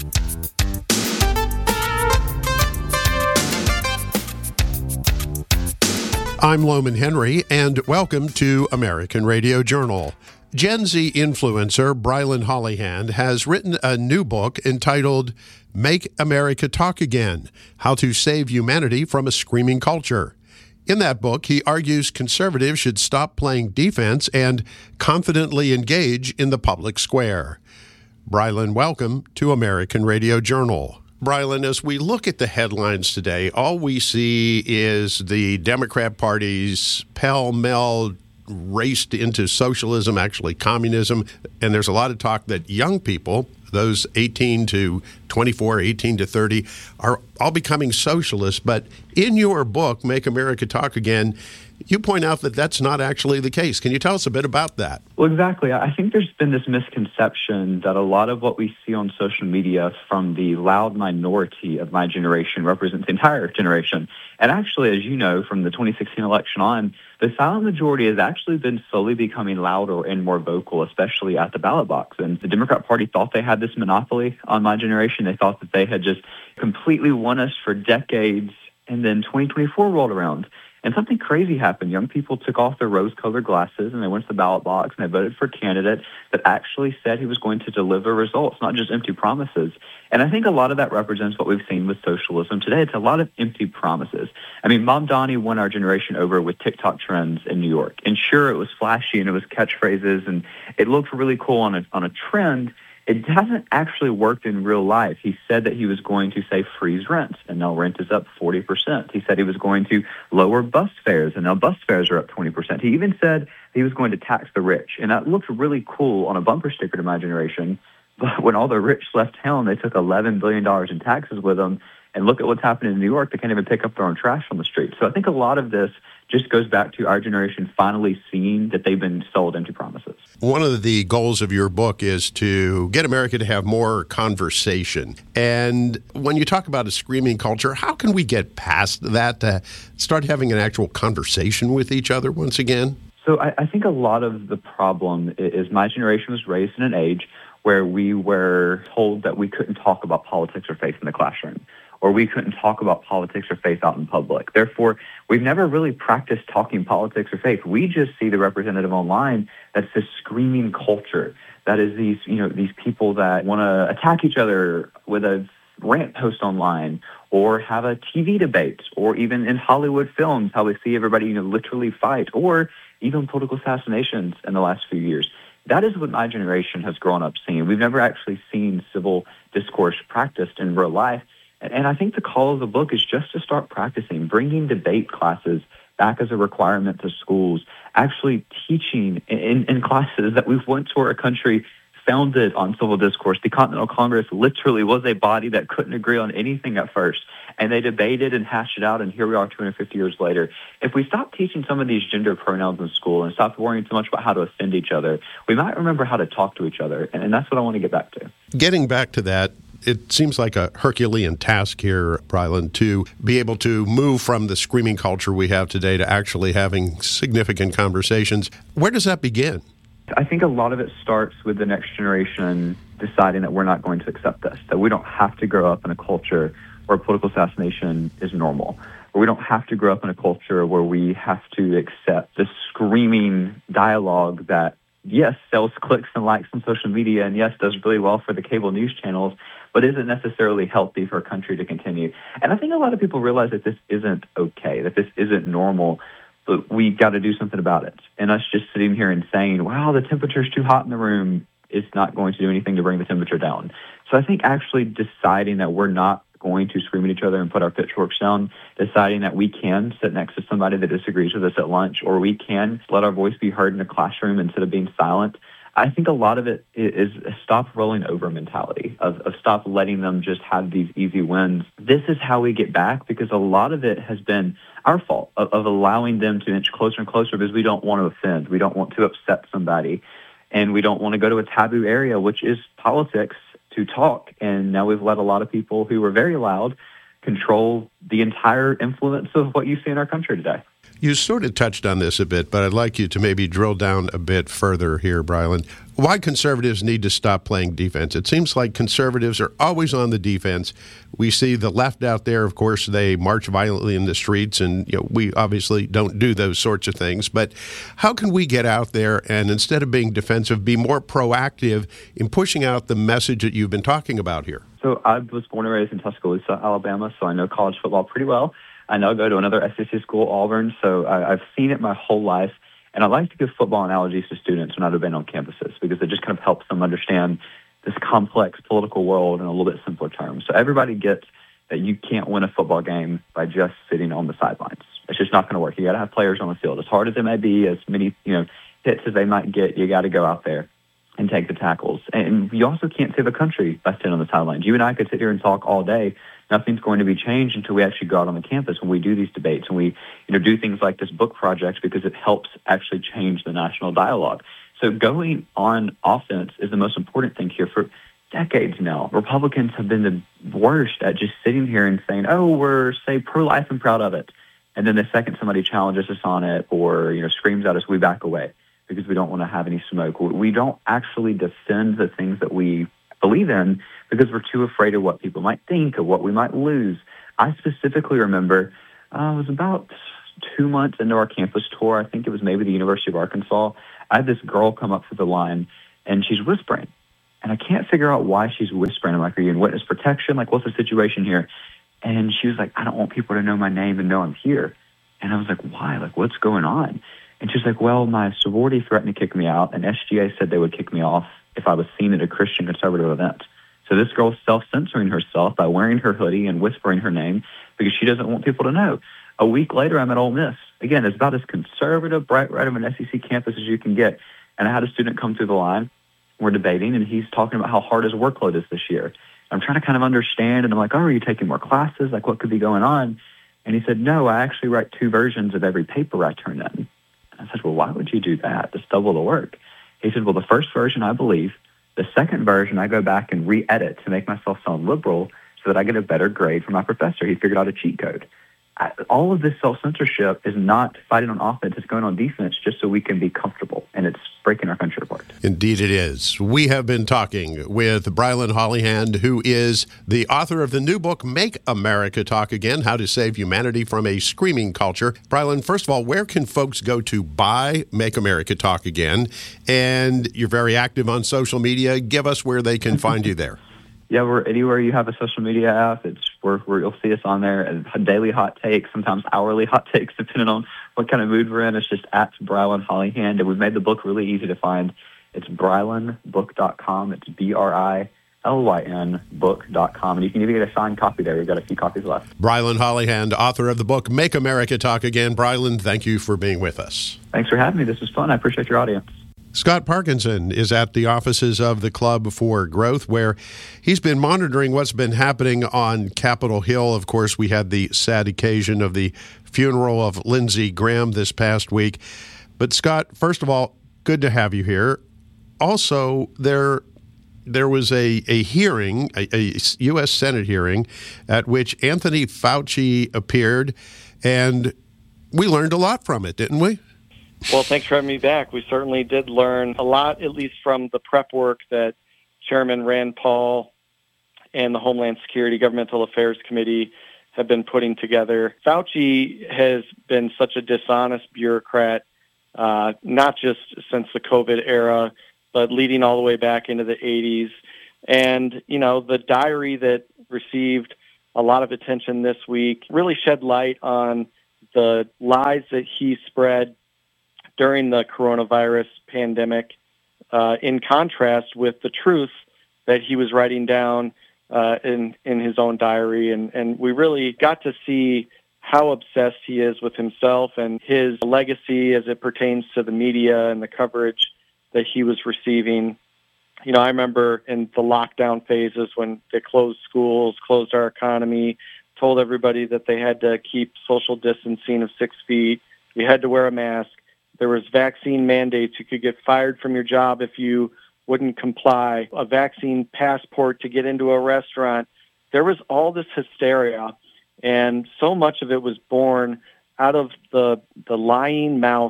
I'm Loman Henry, and welcome to American Radio Journal. Gen Z influencer Brylan Hollihan has written a new book entitled Make America Talk Again: How to Save Humanity from a Screaming Culture. In that book, he argues conservatives should stop playing defense and confidently engage in the public square. Brylan, welcome to American Radio Journal. Brylan, as we look at the headlines today, all we see is the Democrat Party's pell-mell raced into socialism, actually communism, and there's a lot of talk that young people, those eighteen to twenty-four, eighteen to thirty, are all becoming socialists. But in your book, Make America Talk Again, you point out that that's not actually the case. Can you tell us a bit about that? Well, exactly. I think there's been this misconception that a lot of what we see on social media from the loud minority of my generation represents the entire generation. And actually, as you know, from the twenty sixteen election on, the silent majority has actually been slowly becoming louder and more vocal, especially at the ballot box. And the Democrat Party thought they had this monopoly on my generation. They thought that they had just completely won us for decades. And then twenty twenty-four rolled around. And something crazy happened. Young people took off their rose-colored glasses and they went to the ballot box and they voted for a candidate that actually said he was going to deliver results, not just empty promises. And I think a lot of that represents what we've seen with socialism today. It's a lot of empty promises. I mean, Mom Donnie won our generation over with TikTok trends in New York. And sure, it was flashy and it was catchphrases and it looked really cool on a, on a trend. It hasn't actually worked in real life. He said that he was going to, say, freeze rent, and now rent is up forty percent. He said he was going to lower bus fares, and now bus fares are up twenty percent. He even said he was going to tax the rich, and that looked really cool on a bumper sticker to my generation. But when all the rich left town, they took eleven billion dollars in taxes with them, and look at what's happening in New York. They can't even pick up their own trash on the street. So I think a lot of this just goes back to our generation finally seeing that they've been sold empty promises. One of the goals of your book is to get America to have more conversation. And when you talk about a screaming culture, how can we get past that to start having an actual conversation with each other once again? So I, I think a lot of the problem is my generation was raised in an age where we were told that we couldn't talk about politics or faith in the classroom, or we couldn't talk about politics or faith out in public. Therefore, we've never really practiced talking politics or faith. We just see the representative online that's this screaming culture. That is these, you know, these people that want to attack each other with a rant post online or have a T V debate, or even in Hollywood films, how we see everybody, you know, literally fight, or even political assassinations in the last few years. That is what my generation has grown up seeing. We've never actually seen civil discourse practiced in real life. And I think the call of the book is just to start practicing, bringing debate classes back as a requirement to schools, actually teaching in, in classes that we once were a country founded on civil discourse. The Continental Congress literally was a body that couldn't agree on anything at first, and they debated and hashed it out, and here we are two hundred fifty years later. If we stop teaching some of these gender pronouns in school and stop worrying so much about how to offend each other, we might remember how to talk to each other, and, and that's what I want to get back to. Getting back to that, it seems like a Herculean task here, Brylan, to be able to move from the screaming culture we have today to actually having significant conversations. Where does that begin? I think a lot of it starts with the next generation deciding that we're not going to accept this, that we don't have to grow up in a culture where political assassination is normal, where we don't have to grow up in a culture where we have to accept the screaming dialogue that, yes, sells clicks and likes on social media, and yes, does really well for the cable news channels, but isn't necessarily healthy for a country to continue. And I think a lot of people realize that this isn't okay, that this isn't normal, but we got to do something about it. And us just sitting here and saying, wow, the temperature's too hot in the room, is not going to do anything to bring the temperature down. So I think actually deciding that we're not going to scream at each other and put our pitchforks down, deciding that we can sit next to somebody that disagrees with us at lunch, or we can let our voice be heard in a classroom instead of being silent. I think a lot of it is a stop rolling over mentality, of, of stop letting them just have these easy wins. This is how we get back, because a lot of it has been our fault, of, of allowing them to inch closer and closer because we don't want to offend, we don't want to upset somebody, and we don't want to go to a taboo area, which is politics, to talk. And now we've let a lot of people who are very loud control the entire influence of what you see in our country today. You sort of touched on this a bit, but I'd like you to maybe drill down a bit further here, Brylan. Why conservatives need to stop playing defense? It seems like conservatives are always on the defense. We see the left out there, of course, they march violently in the streets, and you know, we obviously don't do those sorts of things. But how can we get out there and, instead of being defensive, be more proactive in pushing out the message that you've been talking about here? So I was born and raised in Tuscaloosa, Alabama, so I know college football pretty well. I now go to another S E C school, Auburn, so I, I've seen it my whole life. And I like to give football analogies to students when I've been on campuses, because it just kind of helps them understand this complex political world in a little bit simpler terms. So everybody gets that you can't win a football game by just sitting on the sidelines. It's just not going to work. You got to have players on the field. As hard as it may be, as many you know hits as they might get, you got to go out there and take the tackles. And you also can't save a country by sitting on the sidelines. You and I could sit here and talk all day. Nothing's going to be changed until we actually go out on the campus and we do these debates and we you know, do things like this book project, because it helps actually change the national dialogue. So going on offense is the most important thing here. For decades now, Republicans have been the worst at just sitting here and saying, oh, we're, say, pro-life and proud of it. And then the second somebody challenges us on it or you know screams at us, we back away because we don't want to have any smoke. We don't actually defend the things that we believe in because we're too afraid of what people might think or what we might lose. I specifically remember uh, it was about two months into our campus tour. I think it was maybe the University of Arkansas. I had this girl come up to the line, and she's whispering. And I can't figure out why she's whispering. I'm like, are you in witness protection? Like, what's the situation here? And she was like, I don't want people to know my name and know I'm here. And I was like, why? Like, what's going on? And she's like, well, my sorority threatened to kick me out, and S G A said they would kick me off if I was seen at a Christian conservative event. So this girl's self-censoring herself by wearing her hoodie and whispering her name because she doesn't want people to know. A week later, I'm at Ole Miss. Again, it's about as conservative, bright red of an S E C campus as you can get. And I had a student come through the line. We're debating, and he's talking about how hard his workload is this year. I'm trying to kind of understand, and I'm like, oh, are you taking more classes? Like, what could be going on? And he said, no, I actually write two versions of every paper I turn in. I said, well, why would you do that? Just double the work. He said, well, the first version, I believe. The second version, I go back and re-edit to make myself sound liberal so that I get a better grade from my professor. He figured out a cheat code. I, all of this self-censorship is not fighting on offense. It's going on defense just so we can be comfortable, and it's breaking our country apart. Indeed it is. We have been talking with Brylan Hollyhand, who is the author of the new book, Make America Talk Again, How to Save Humanity from a Screaming Culture. Brylan, first of all, where can folks go to buy Make America Talk Again? And you're very active on social media. Give us where they can find you there. Yeah, we're anywhere you have a social media app. It's where, where you'll see us on there. And daily hot takes, sometimes hourly hot takes, depending on what kind of mood we're in. It's just at Brylan Hollyhand, and we've made the book really easy to find. It's brylan book dot com. It's B R I L Y N book dot com, and you can even get a signed copy there. We've got a few copies left. Brylan Hollyhand, author of the book Make America Talk Again. Brylan, thank you for being with us. Thanks for having me. This was fun. I appreciate your audience. Scott Parkinson is at the offices of the Club for Growth, where he's been monitoring what's been happening on Capitol Hill. Of course, we had the sad occasion of the funeral of Lindsey Graham this past week. But Scott, first of all, good to have you here. Also, there there was a, a hearing, a, a U S Senate hearing, at which Anthony Fauci appeared, and we learned a lot from it, didn't we? Well, thanks for having me back. We certainly did learn a lot, at least from the prep work that Chairman Rand Paul and the Homeland Security Governmental Affairs Committee have been putting together. Fauci has been such a dishonest bureaucrat, uh, not just since the COVID era, but leading all the way back into the eighties. And, you know, the diary that received a lot of attention this week really shed light on the lies that he spread during the coronavirus pandemic, uh, in contrast with the truth that he was writing down uh, in in his own diary. And, and we really got to see how obsessed he is with himself and his legacy as it pertains to the media and the coverage that he was receiving. You know, I remember in the lockdown phases when they closed schools, closed our economy, told everybody that they had to keep social distancing of six feet. You had to wear a mask. There was vaccine mandates. You could get fired from your job if you wouldn't comply. A vaccine passport to get into a restaurant. There was all this hysteria, and so much of it was born out of the the lying mouth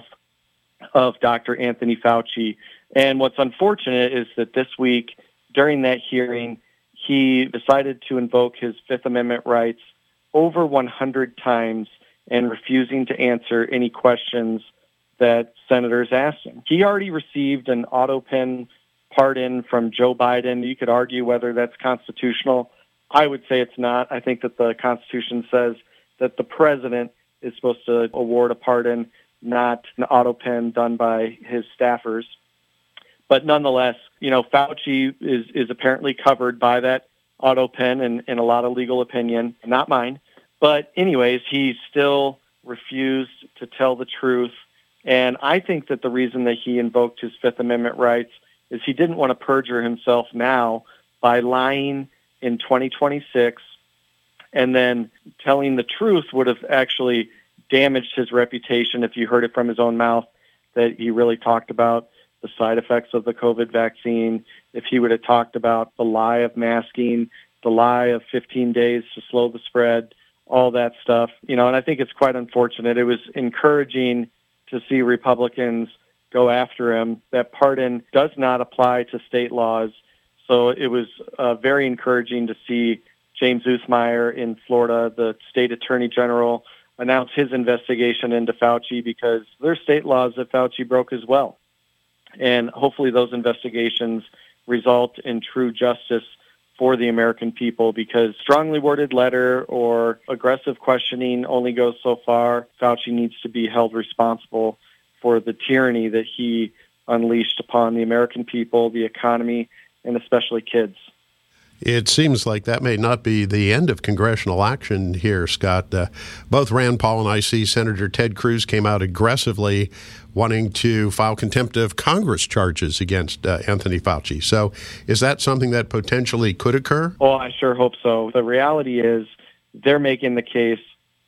of Doctor Anthony Fauci. And what's unfortunate is that this week, during that hearing, he decided to invoke his Fifth Amendment rights over one hundred times and refusing to answer any questions that senators asked him. He already received an auto pen pardon from Joe Biden. You could argue whether that's constitutional. I would say it's not. I think that the Constitution says that the president is supposed to award a pardon, not an auto pen done by his staffers. But nonetheless, you know, Fauci is, is apparently covered by that auto pen in, in a lot of legal opinion, not mine. But anyways, he still refused to tell the truth. And I think that the reason that he invoked his Fifth Amendment rights is he didn't want to perjure himself now by lying in twenty twenty-six, and then telling the truth would have actually damaged his reputation if you heard it from his own mouth that he really talked about the side effects of the COVID vaccine, if he would have talked about the lie of masking, the lie of fifteen days to slow the spread, all that stuff. You know, and I think it's quite unfortunate. It was encouraging to see Republicans go after him. That pardon does not apply to state laws. So it was uh, very encouraging to see James Othmeyer in Florida, the state attorney general, announce his investigation into Fauci, because there's state laws that Fauci broke as well. And hopefully those investigations result in true justice for the American people, because strongly worded letter or aggressive questioning only goes so far. Fauci needs to be held responsible for the tyranny that he unleashed upon the American people, the economy, and especially kids. It seems like that may not be the end of congressional action here, Scott. Uh, both Rand Paul and I see Senator Ted Cruz came out aggressively wanting to file contempt of Congress charges against uh, Anthony Fauci. So is that something that potentially could occur? Oh, I sure hope so. The reality is they're making the case,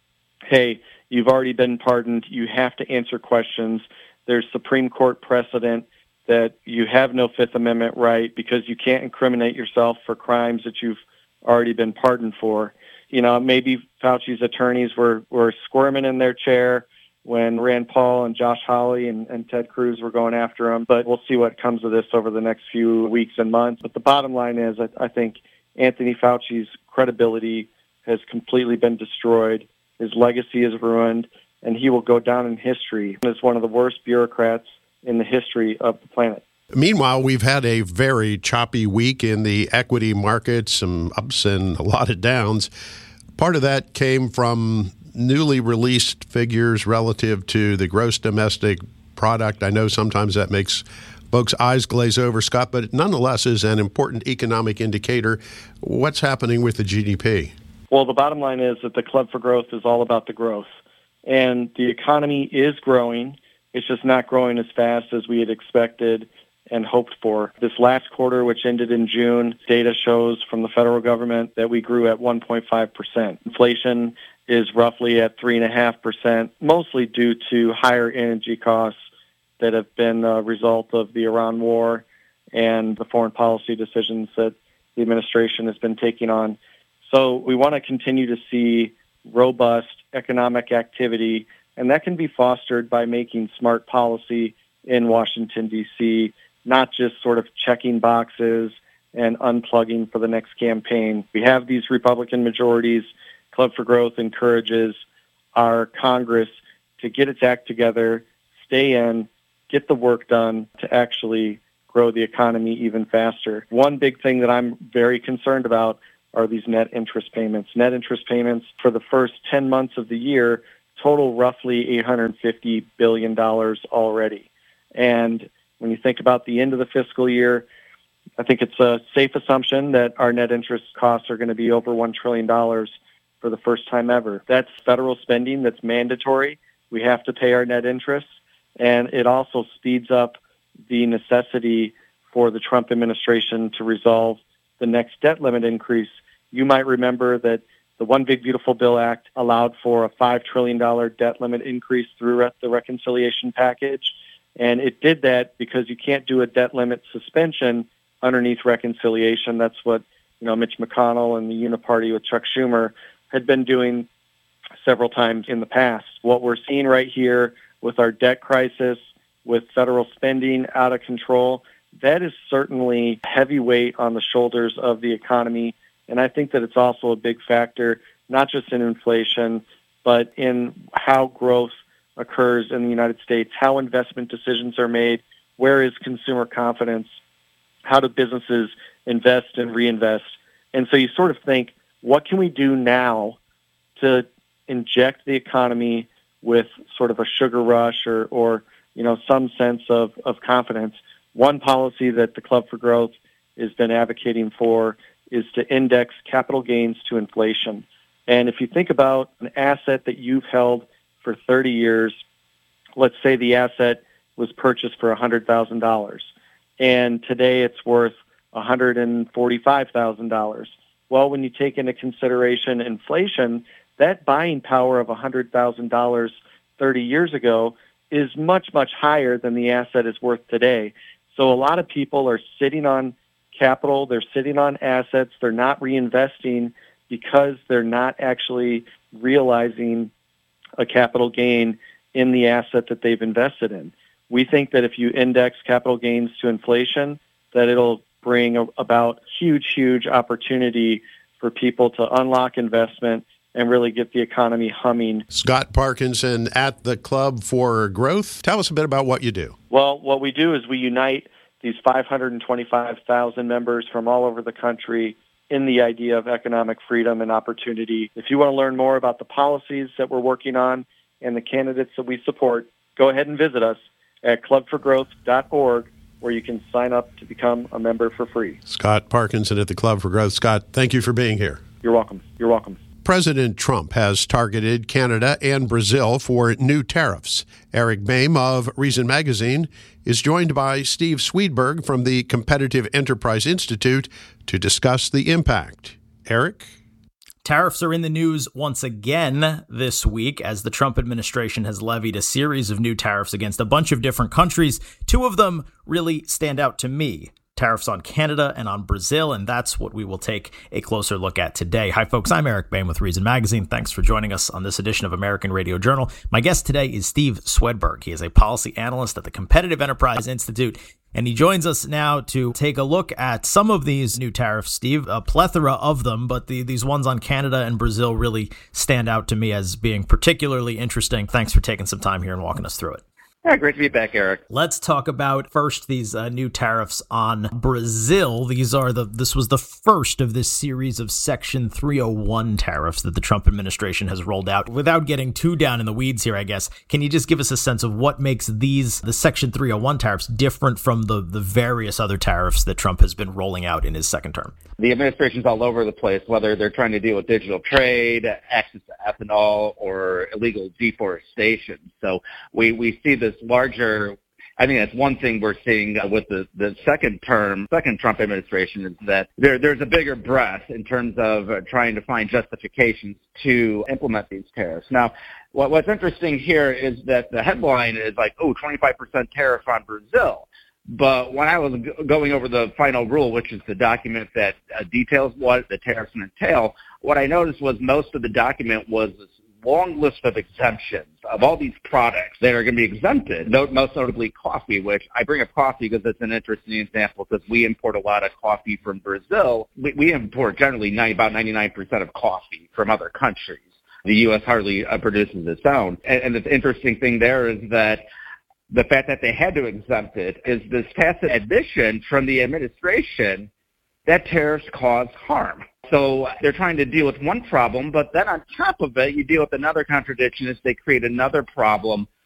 hey, you've already been pardoned. You have to answer questions. There's Supreme Court precedent that you have no Fifth Amendment right because you can't incriminate yourself for crimes that you've already been pardoned for. You know, maybe Fauci's attorneys were, were squirming in their chair when Rand Paul and Josh Hawley and, and Ted Cruz were going after him, but we'll see what comes of this over the next few weeks and months. But the bottom line is I, I think Anthony Fauci's credibility has completely been destroyed. His legacy is ruined, and he will go down in history as one of the worst bureaucrats in the history of the planet. Meanwhile, we've had a very choppy week in the equity markets, some ups and a lot of downs. Part of that came from newly released figures relative to the gross domestic product. I know sometimes that makes folks' eyes glaze over, Scott, but it nonetheless is an important economic indicator. What's happening with the G D P? Well, the bottom line is that the Club for Growth is all about the growth. And the economy is growing. It's just not growing as fast as we had expected and hoped for. This last quarter, which ended in June, data shows from the federal government that we grew at one point five percent. Inflation is roughly at three point five percent, mostly due to higher energy costs that have been a result of the Iran war and the foreign policy decisions that the administration has been taking on. So we want to continue to see robust economic activity, and that can be fostered by making smart policy in Washington, D C, not just sort of checking boxes and unplugging for the next campaign. We have these Republican majorities. Club for Growth encourages our Congress to get its act together, stay in, get the work done to actually grow the economy even faster. One big thing that I'm very concerned about are these net interest payments. Net interest payments for the first ten months of the year total roughly eight hundred fifty billion dollars already. And when you think about the end of the fiscal year, I think it's a safe assumption that our net interest costs are going to be over one trillion dollars for the first time ever. That's federal spending that's mandatory. We have to pay our net interest. And it also speeds up the necessity for the Trump administration to resolve the next debt limit increase. You might remember that the One Big Beautiful Bill Act allowed for a five trillion dollars debt limit increase through the reconciliation package. And it did that because you can't do a debt limit suspension underneath reconciliation. That's what, you know, Mitch McConnell and the Uniparty with Chuck Schumer had been doing several times in the past. What we're seeing right here with our debt crisis, with federal spending out of control, that is certainly heavy weight on the shoulders of the economy. And I think that it's also a big factor, not just in inflation, but in how growth occurs in the United States, how investment decisions are made, where is consumer confidence, how do businesses invest and reinvest. And so you sort of think, what can we do now to inject the economy with sort of a sugar rush or, or you know, some sense of, of confidence? One policy that the Club for Growth has been advocating for is to index capital gains to inflation. And if you think about an asset that you've held for thirty years, let's say the asset was purchased for one hundred thousand dollars, and today it's worth one hundred forty-five thousand dollars. Well, when you take into consideration inflation, that buying power of one hundred thousand dollars thirty years ago is much, much higher than the asset is worth today. So a lot of people are sitting on capital, they're sitting on assets, they're not reinvesting because they're not actually realizing a capital gain in the asset that they've invested in. We think that if you index capital gains to inflation, that it'll bring a, about huge, huge opportunity for people to unlock investment and really get the economy humming. Scott Parkinson at the Club for Growth. Tell us a bit about what you do. Well, what we do is we unite these five hundred twenty-five thousand members from all over the country in the idea of economic freedom and opportunity. If you want to learn more about the policies that we're working on and the candidates that we support, go ahead and visit us at club for growth dot org, where you can sign up to become a member for free. Scott Parkinson at the Club for Growth. Scott, thank you for being here. You're welcome. You're welcome. President Trump has targeted Canada and Brazil for new tariffs. Eric Boehm of Reason Magazine is joined by Steve Swedberg from the Competitive Enterprise Institute to discuss the impact. Eric? Tariffs are in the news once again this week as the Trump administration has levied a series of new tariffs against a bunch of different countries. Two of them really stand out to me. Tariffs on Canada and on Brazil, and that's what we will take a closer look at today. Hi, folks. I'm Eric Boehm with Reason Magazine. Thanks for joining us on this edition of American Radio Journal. My guest today is Steve Swedberg. He is a policy analyst at the Competitive Enterprise Institute, and he joins us now to take a look at some of these new tariffs, Steve, a plethora of them, but the, these ones on Canada and Brazil really stand out to me as being particularly interesting. Thanks for taking some time here and walking us through it. Yeah, great to be back, Eric. Let's talk about first these uh, new tariffs on Brazil. These are the this was the first of this series of Section three oh one tariffs that the Trump administration has rolled out. Without getting too down in the weeds here, I guess, can you just give us a sense of what makes these the Section three oh one tariffs different from the the various other tariffs that Trump has been rolling out in his second term? The administration's all over the place, whether they're trying to deal with digital trade, access to ethanol, or illegal deforestation. So we, we see this larger, I think that's one thing we're seeing with the, the second term, second Trump administration is that there, there's a bigger breadth in terms of uh, trying to find justifications to implement these tariffs. Now, what, what's interesting here is that the headline is like, oh, twenty-five percent tariff on Brazil. But when I was g- going over the final rule, which is the document that uh, details what the tariffs entail, what I noticed was most of the document was this long list of exemptions of all these products that are going to be exempted, no, most notably coffee, which I bring up coffee because it's an interesting example because we import a lot of coffee from Brazil. We, we import generally ninety, about ninety-nine percent of coffee from other countries. The U S hardly uh, produces its own. And, and the interesting thing there is that the fact that they had to exempt it is this tacit admission from the administration that tariffs cause harm. So they're trying to deal with one problem, but then on top of it, you deal with another contradiction is they create another problem